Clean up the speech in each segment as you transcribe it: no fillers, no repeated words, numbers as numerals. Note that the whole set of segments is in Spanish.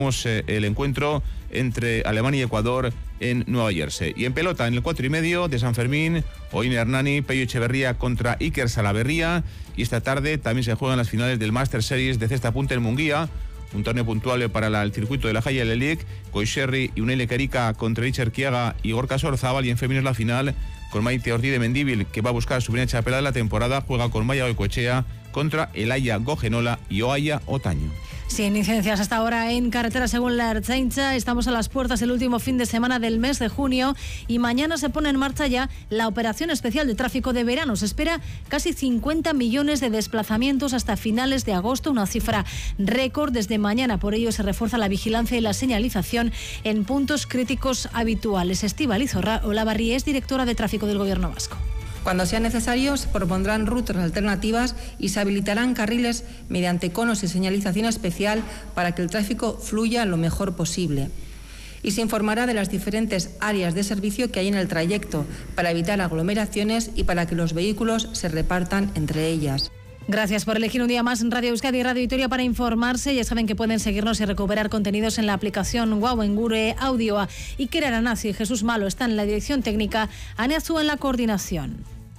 El encuentro entre Alemania y Ecuador en Nueva Jersey. Y en pelota, en el 4:30 de San Fermín, Oín Hernani, Pello Echeverría contra Iker Salaverría. Y esta tarde también se juegan las finales del Master Series de cesta punta en Munguía, un torneo puntual para el circuito de la Jaya Lelic. Coixerri y Unai Carica contra Richard Kiaga y Gorka Sorzábal. Y en femeninos la final con Maite Ortiz de Mendíbil, que va a buscar su primera chapela de la temporada, juega con Maya Goicoechea contra Elaya Gogenola y Oaya Otaño. Sin incidencias hasta ahora en carretera según la Ertzaintza. Estamos a las puertas del último fin de semana del mes de junio y mañana se pone en marcha ya la operación especial de tráfico de verano. Se espera casi 50 millones de desplazamientos hasta finales de agosto, una cifra récord desde mañana. Por ello se refuerza la vigilancia y la señalización en puntos críticos habituales. Estíbaliz Olavarri es directora de tráfico del Gobierno vasco. Cuando sea necesario, se propondrán rutas alternativas y se habilitarán carriles mediante conos y señalización especial para que el tráfico fluya lo mejor posible. Y se informará de las diferentes áreas de servicio que hay en el trayecto para evitar aglomeraciones y para que los vehículos se repartan entre ellas. Gracias por elegir un día más en Radio Euskadi y Radio Vitoria para informarse. Ya saben que pueden seguirnos y recuperar contenidos en la aplicación Guau en Gure Audioa. Iker Aranaz y Jesús Malo están en la dirección técnica, Ane Azú en la coordinación.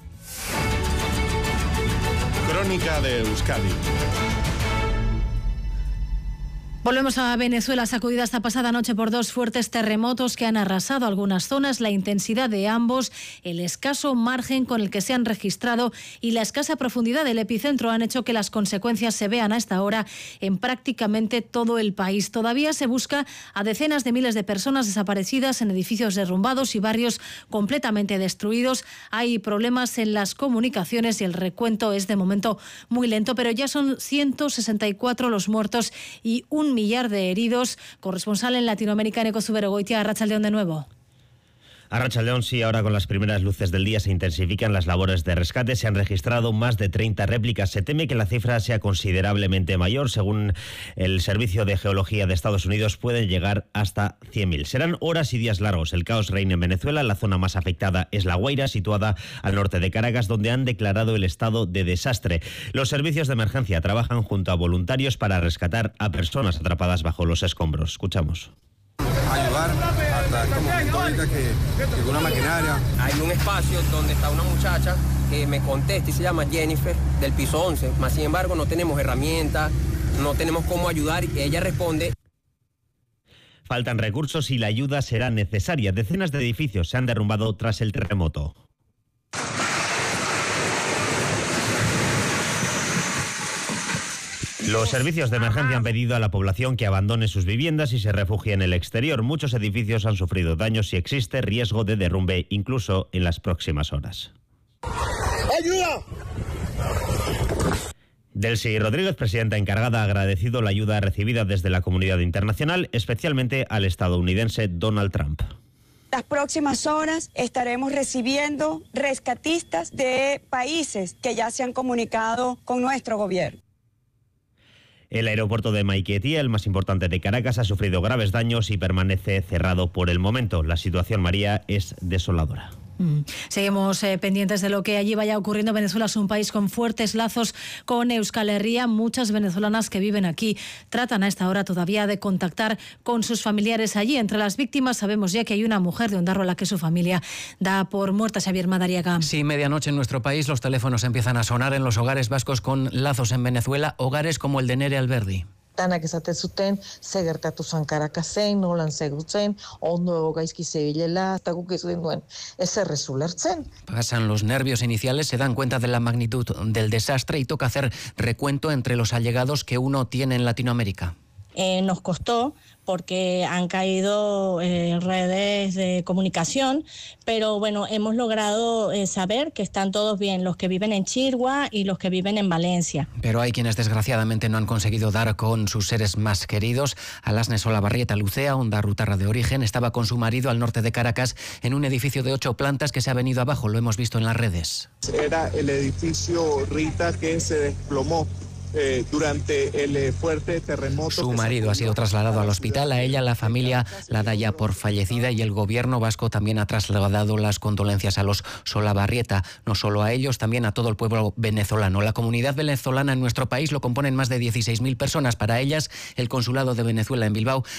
Crónica de Euskadi. Volvemos a Venezuela, sacudida esta pasada noche por dos fuertes terremotos que han arrasado algunas zonas. La intensidad de ambos, el escaso margen con el que se han registrado y la escasa profundidad del epicentro han hecho que las consecuencias se vean a esta hora en prácticamente todo el país. Todavía se busca a decenas de miles de personas desaparecidas en edificios derrumbados y barrios completamente destruidos. Hay problemas en las comunicaciones y el recuento es de momento muy lento, pero ya son 164 los muertos y 1 millar de heridos. Corresponsal en Latinoamérica, Eneko Zuberogoitia. Arratsaldeon de nuevo. Arratsaldeon, sí, ahora con las primeras luces del día se intensifican las labores de rescate. Se han registrado más de 30 réplicas. Se teme que la cifra sea considerablemente mayor. Según el Servicio de Geología de Estados Unidos, pueden llegar hasta 100.000. Serán horas y días largos. El caos reina en Venezuela. La zona más afectada es La Guaira, situada al norte de Caracas, donde han declarado el estado de desastre. Los servicios de emergencia trabajan junto a voluntarios para rescatar a personas atrapadas bajo los escombros. Escuchamos. Ayudar hasta este momento ahorita que con una maquinaria. Hay un espacio donde está una muchacha que me contesta y se llama Jennifer del piso 11, más sin embargo no tenemos herramientas, no tenemos cómo ayudar y ella responde. Faltan recursos y la ayuda será necesaria. Decenas de edificios se han derrumbado tras el terremoto. Los servicios de emergencia han pedido a la población que abandone sus viviendas y se refugie en el exterior. Muchos edificios han sufrido daños y existe riesgo de derrumbe incluso en las próximas horas. ¡Ayuda! Delcy Rodríguez, presidenta encargada, ha agradecido la ayuda recibida desde la comunidad internacional, especialmente al estadounidense Donald Trump. Las próximas horas estaremos recibiendo rescatistas de países que ya se han comunicado con nuestro gobierno. El aeropuerto de Maiquetía, el más importante de Caracas, ha sufrido graves daños y permanece cerrado por el momento. La situación, María, es desoladora. Seguimos pendientes de lo que allí vaya ocurriendo. Venezuela es un país con fuertes lazos con Euskal Herria. Muchas venezolanas que viven aquí tratan a esta hora todavía de contactar con sus familiares allí. Entre las víctimas sabemos ya que hay una mujer de Ondarroa a la que su familia da por muerta. Xavier Madariaga. Sí, medianoche en nuestro país los teléfonos empiezan a sonar en los hogares vascos con lazos en Venezuela, hogares como el de Nere Alberdi. Tanak esaten zuten, ze gertatu zen Caracasén, nolan zegutzen, ondo gaizki zebilela, eta guk ez genuen ezer ez ulertzen. Pasan los nervios iniciales, se dan cuenta de la magnitud del desastre y toca hacer recuento entre los allegados que uno tiene en Latinoamérica. Nos costó porque han caído redes de comunicación, pero bueno, hemos logrado saber que están todos bien, los que viven en Chirgua y los que viven en Valencia. Pero hay quienes desgraciadamente no han conseguido dar con sus seres más queridos. Alasne Solabarrieta Lucea, ondarrutarra de origen, estaba con su marido al norte de Caracas en un edificio de 8 plantas que se ha venido abajo, lo hemos visto en las redes. Era el edificio Rita que se desplomó durante el fuerte terremoto. Su marido ha sido trasladado al hospital. A ella la familia la da ya por fallecida y el gobierno vasco también ha trasladado las condolencias a los Solabarrieta. No solo a ellos, también a todo el pueblo venezolano. La comunidad venezolana en nuestro país lo componen más de 16.000 personas. Para ellas, el consulado de Venezuela en Bilbao